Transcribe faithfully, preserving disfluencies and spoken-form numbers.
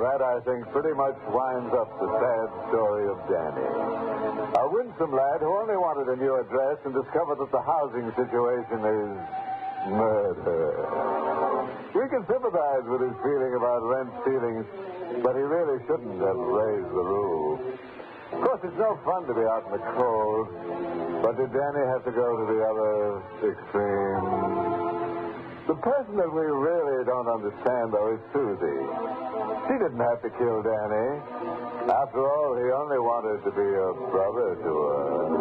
that, I think, pretty much winds up the sad story of Danny. A winsome lad who only wanted a new address and discovered that the housing situation is murder. We can sympathize with his feeling about rent ceilings, but he really shouldn't have raised the roof. Of course, it's no fun to be out in the cold, but did Danny have to go to the other extreme? The person that we really don't understand, though, is Susie. She didn't have to kill Danny. After all, he only wanted to be a brother to her.